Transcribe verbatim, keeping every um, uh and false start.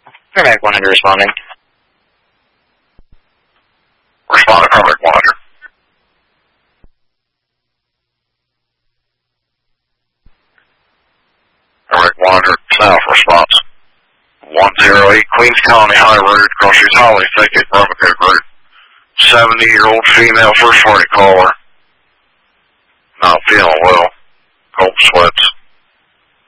Paramedic one hundred responding. Responding, Paramedic one hundred. Paramedic one hundred, south response. one zero eight Queens Colony High Road, Crossroads Holly, Thicket, Roanoke Road. seventy-year-old female first party caller. Not feeling well. Cold sweats.